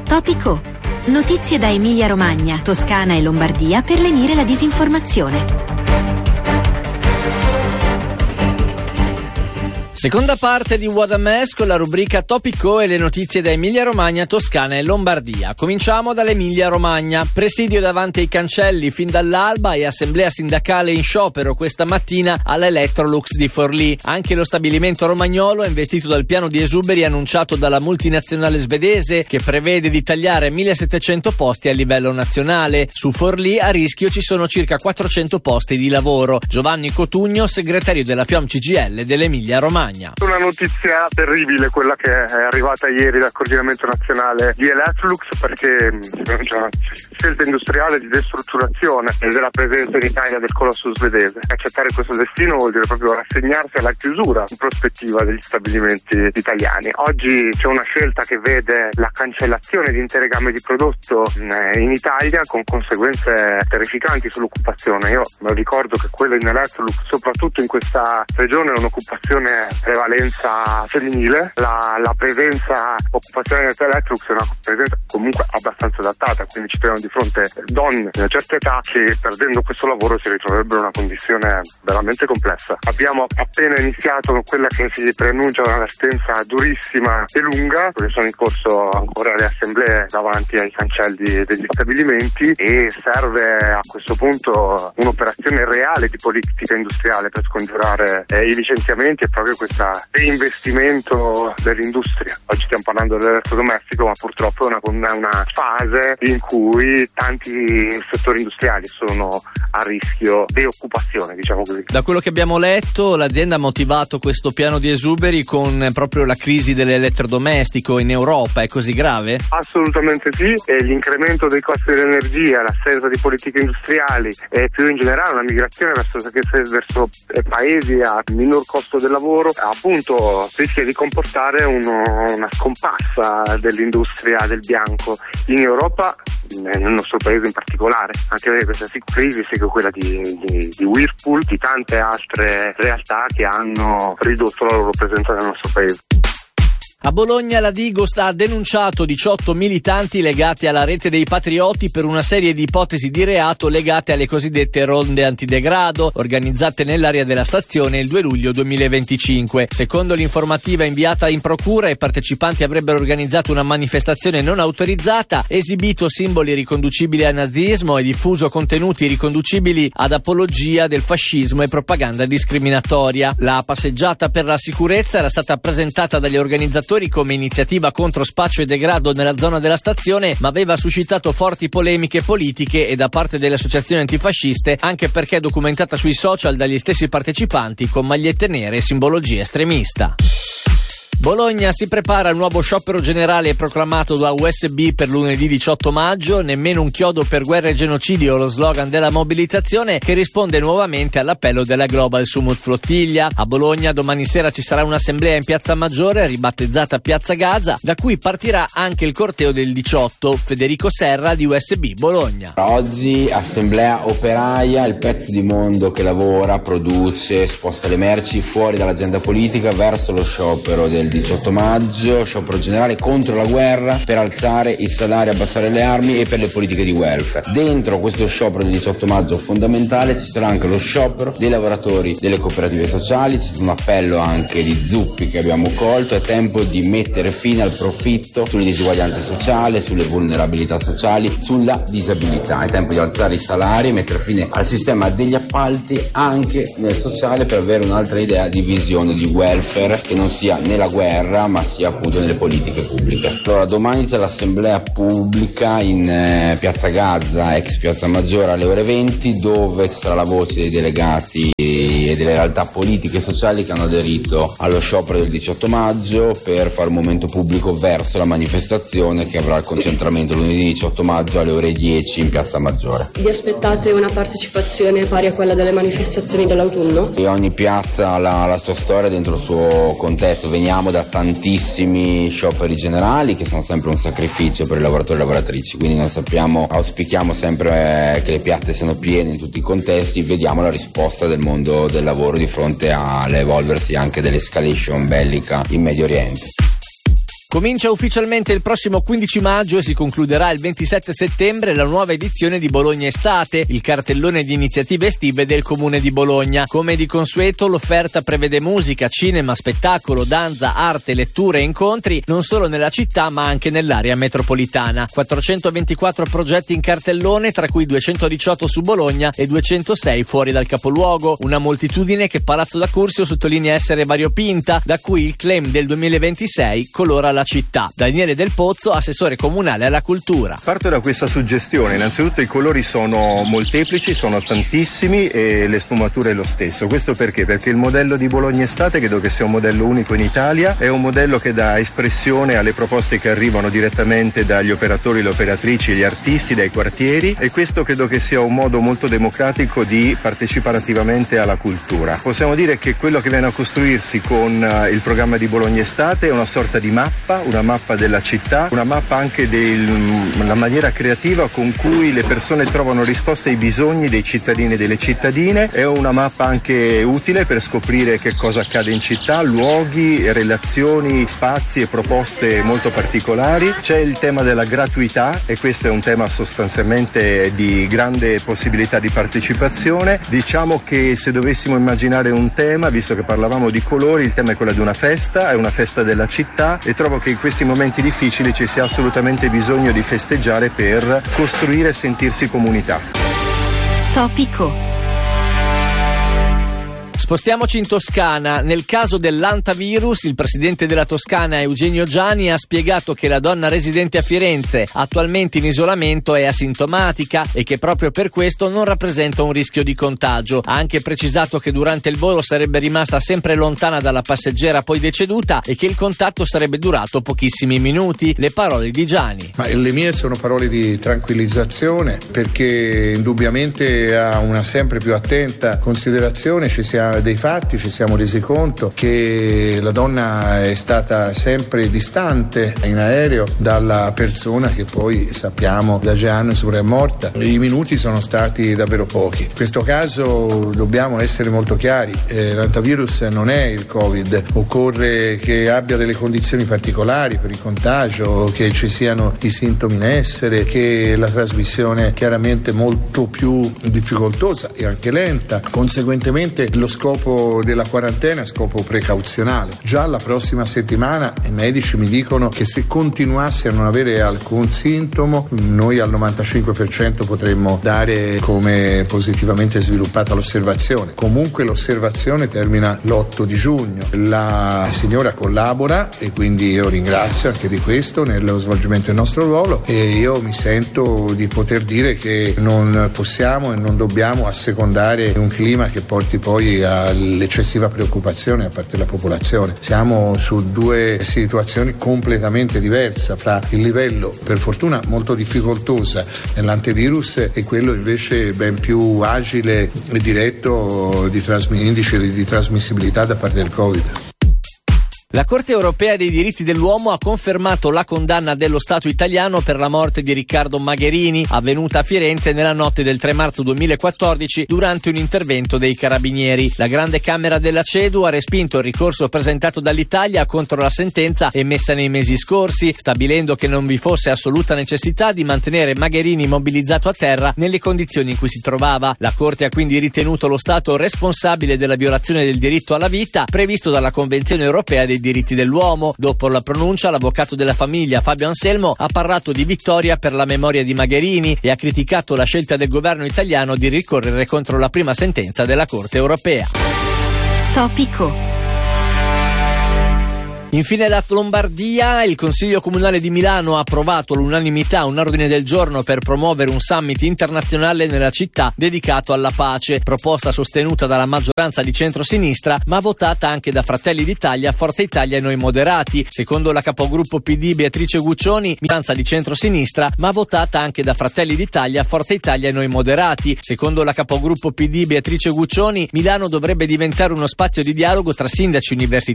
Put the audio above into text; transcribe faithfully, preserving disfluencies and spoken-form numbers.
Topico. Notizie da Emilia-Romagna, Toscana e Lombardia per lenire la disinformazione. Seconda parte di What a Mess con la rubrica Topico e le notizie da Emilia-Romagna, Toscana e Lombardia. Cominciamo dall'Emilia-Romagna. Presidio davanti ai cancelli fin dall'alba e assemblea sindacale in sciopero questa mattina all'Electrolux di Forlì. Anche lo stabilimento romagnolo è investito dal piano di esuberi annunciato dalla multinazionale svedese che prevede di tagliare millesettecento posti a livello nazionale. Su Forlì a rischio ci sono circa quattrocento posti di lavoro. Giovanni Cotugno, segretario della FIOM C G I L dell'Emilia-Romagna. Una notizia terribile quella che è arrivata ieri dal coordinamento nazionale di Electrolux, perché c'è una scelta industriale di destrutturazione della presenza in Italia del colosso svedese. Accettare questo destino vuol dire proprio rassegnarsi alla chiusura in prospettiva degli stabilimenti italiani. Oggi c'è una scelta che vede la cancellazione di intere gamme di prodotto in Italia con conseguenze terrificanti sull'occupazione. Io me lo ricordo che quello in Electrolux, soprattutto in questa regione, è un'occupazione prevalenza femminile. La, la presenza occupazionale di Electrolux è una presenza comunque abbastanza adattata, quindi ci troviamo di fronte donne di una certa età che perdendo questo lavoro si ritroverebbero in una condizione veramente complessa. Abbiamo appena iniziato con quella che si preannuncia una vertenza durissima e lunga, perché sono in corso ancora le assemblee davanti ai cancelli degli stabilimenti e serve a questo punto un'operazione reale di politica industriale per scongiurare eh, i licenziamenti e proprio questo reinvestimento dell'industria. Oggi stiamo parlando dell'elettrodomestico, ma purtroppo è una, una fase in cui tanti settori industriali sono a rischio di occupazione, diciamo così. Da quello che abbiamo letto, l'azienda ha motivato questo piano di esuberi con proprio la crisi dell'elettrodomestico in Europa. È così grave? Assolutamente sì, e l'incremento dei costi dell'energia, l'assenza di politiche industriali e più in generale una migrazione verso, verso paesi a minor costo del lavoro appunto rischia di comportare uno, una scomparsa dell'industria del bianco in Europa, nel nostro paese in particolare, anche perché questa crisi segue quella di, di, di Whirlpool, di tante altre realtà che hanno ridotto la loro presenza nel nostro paese. A Bologna la Digos ha denunciato diciotto militanti legati alla rete dei patrioti per una serie di ipotesi di reato legate alle cosiddette ronde antidegrado organizzate nell'area della stazione il due luglio duemilaventicinque. Secondo l'informativa inviata in procura, i partecipanti avrebbero organizzato una manifestazione non autorizzata, esibito simboli riconducibili al nazismo e diffuso contenuti riconducibili ad apologia del fascismo e propaganda discriminatoria. La passeggiata per la sicurezza era stata presentata dagli organizzatori come iniziativa contro spaccio e degrado nella zona della stazione, ma aveva suscitato forti polemiche politiche e da parte delle associazioni antifasciste, anche perché documentata sui social dagli stessi partecipanti con magliette nere e simbologia estremista. Bologna si prepara al nuovo sciopero generale proclamato da U S B per lunedì diciotto maggio, nemmeno un chiodo per guerra e genocidio, lo slogan della mobilitazione che risponde nuovamente all'appello della Global Summit Flottiglia. A Bologna domani sera ci sarà un'assemblea in Piazza Maggiore, ribattezzata Piazza Gaza, da cui partirà anche il corteo del diciotto. Federico Serra di U S B Bologna. Oggi assemblea operaia, il pezzo di mondo che lavora, produce, sposta le merci fuori dall'agenda politica verso lo sciopero del diciotto maggio, sciopero generale contro la guerra, per alzare i salari, abbassare le armi e per le politiche di welfare. Dentro questo sciopero del diciotto maggio fondamentale ci sarà anche lo sciopero dei lavoratori delle cooperative sociali, c'è un appello anche di Zuppi che abbiamo colto, è tempo di mettere fine al profitto sulle disuguaglianze sociali, sulle vulnerabilità sociali, sulla disabilità, è tempo di alzare i salari e mettere fine al sistema degli appalti anche nel sociale per avere un'altra idea di visione di welfare che non sia nella guerra guerra ma sia appunto nelle politiche pubbliche. Allora domani c'è l'assemblea pubblica in eh, Piazza Gaza, ex Piazza Maggiore, alle ore venti, dove ci sarà la voce dei delegati e delle realtà politiche e sociali che hanno aderito allo sciopero del diciotto maggio per fare un momento pubblico verso la manifestazione che avrà il concentramento lunedì diciotto maggio alle ore dieci in Piazza Maggiore. Vi aspettate una partecipazione pari a quella delle manifestazioni dell'autunno? E ogni piazza ha la, la sua storia dentro il suo contesto. Veniamo da tantissimi scioperi generali che sono sempre un sacrificio per i lavoratori e lavoratrici, quindi non sappiamo, auspichiamo sempre eh, che le piazze siano piene in tutti i contesti, vediamo la risposta del mondo del lavoro di fronte all'evolversi anche dell'escalation bellica in Medio Oriente. Comincia ufficialmente il prossimo quindici maggio e si concluderà il ventisette settembre la nuova edizione di Bologna Estate, il cartellone di iniziative estive del Comune di Bologna. Come di consueto, l'offerta prevede musica, cinema, spettacolo, danza, arte, letture e incontri, non solo nella città ma anche nell'area metropolitana. quattrocentoventiquattro progetti in cartellone, tra cui duecentodiciotto su Bologna e duecentosei fuori dal capoluogo. Una moltitudine che Palazzo d'Accursio sottolinea essere variopinta, da cui il claim del duemilaventisei colora la città. Daniele Del Pozzo, assessore comunale alla cultura. Parto da questa suggestione. Innanzitutto i colori sono molteplici, sono tantissimi e le sfumature lo stesso. Questo perché? Perché il modello di Bologna Estate credo che sia un modello unico in Italia, è un modello che dà espressione alle proposte che arrivano direttamente dagli operatori, le operatrici, gli artisti, dai quartieri, e questo credo che sia un modo molto democratico di partecipare attivamente alla cultura. Possiamo dire che quello che viene a costruirsi con il programma di Bologna Estate è una sorta di mappa, una mappa della città, una mappa anche della maniera creativa con cui le persone trovano risposte ai bisogni dei cittadini e delle cittadine. È una mappa anche utile per scoprire che cosa accade in città, luoghi, relazioni, spazi e proposte molto particolari. C'è il tema della gratuità e questo è un tema sostanzialmente di grande possibilità di partecipazione. Diciamo che se dovessimo immaginare un tema, visto che parlavamo di colori, il tema è quello di una festa, è una festa della città, e trovo che in questi momenti difficili ci sia assolutamente bisogno di festeggiare per costruire e sentirsi comunità. Topico. Spostiamoci in Toscana. Nel caso dell'antavirus, il presidente della Toscana, Eugenio Giani, ha spiegato che la donna residente a Firenze, attualmente in isolamento, è asintomatica e che proprio per questo non rappresenta un rischio di contagio. Ha anche precisato che durante il volo sarebbe rimasta sempre lontana dalla passeggera poi deceduta e che il contatto sarebbe durato pochissimi minuti. Le parole di Giani. Ma le mie sono parole di tranquillizzazione, perché indubbiamente a una sempre più attenta considerazione ci siamo dei fatti, ci siamo resi conto che la donna è stata sempre distante in aereo dalla persona che poi sappiamo da Gianni è morta. I minuti sono stati davvero pochi. In questo caso dobbiamo essere molto chiari, eh, l'antavirus non è il Covid, occorre che abbia delle condizioni particolari per il contagio, che ci siano i sintomi in essere, che la trasmissione è chiaramente molto più difficoltosa e anche lenta. Conseguentemente lo scopo della quarantena è scopo precauzionale. Già la prossima settimana i medici mi dicono che se continuassi a non avere alcun sintomo, noi al novantacinque per cento potremmo dare come positivamente sviluppata l'osservazione. Comunque l'osservazione termina l'otto di giugno. La signora collabora e quindi io ringrazio anche di questo nello svolgimento del nostro ruolo, e io mi sento di poter dire che non possiamo e non dobbiamo assecondare un clima che porti poi all'eccessiva preoccupazione da parte della popolazione. Siamo su due situazioni completamente diverse, fra il livello per fortuna molto difficoltosa nell'antivirus e quello invece ben più agile e diretto di trasm- indice di trasmissibilità da parte del Covid. La Corte europea dei diritti dell'uomo ha confermato la condanna dello Stato italiano per la morte di Riccardo Magherini, avvenuta a Firenze nella notte del tre marzo duemilaquattordici durante un intervento dei carabinieri. La Grande Camera della CEDU ha respinto il ricorso presentato dall'Italia contro la sentenza emessa nei mesi scorsi, stabilendo che non vi fosse assoluta necessità di mantenere Magherini immobilizzato a terra nelle condizioni in cui si trovava. La Corte ha quindi ritenuto lo Stato responsabile della violazione del diritto alla vita previsto dalla Convenzione europea dei diritti dell'uomo. Dopo la pronuncia, l'avvocato della famiglia Fabio Anselmo ha parlato di vittoria per la memoria di Magherini e ha criticato la scelta del governo italiano di ricorrere contro la prima sentenza della Corte europea. Topico. Infine la Lombardia. Il Consiglio Comunale di Milano ha approvato all'unanimità un ordine del giorno per promuovere un summit internazionale nella città dedicato alla pace, proposta sostenuta dalla maggioranza di centrosinistra ma votata anche da Fratelli d'Italia, Forza Italia e Noi Moderati. Secondo la capogruppo P D Beatrice Guccioni, maggioranza di centrosinistra ma votata anche da Fratelli d'Italia, Forza Italia e Noi Moderati. Secondo la capogruppo P D Beatrice Guccioni, Milano dovrebbe diventare uno spazio di dialogo tra sindaci, università